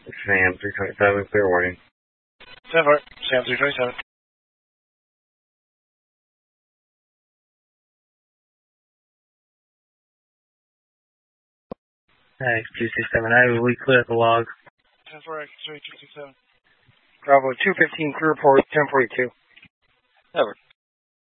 Sam 327, clear warning. 10-4, Sam 327. X267, we clear the log. 10-4, X-ray 267. Bravo 215, clear report 1042. Over.